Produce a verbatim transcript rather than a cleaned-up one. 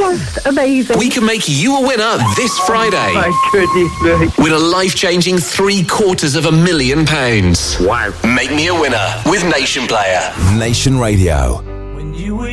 just amazing. We can make you a winner this Friday. My goodness me. Win a life-changing three quarters of a million pounds. Wow. Make me a winner with Nation Player. Nation Radio.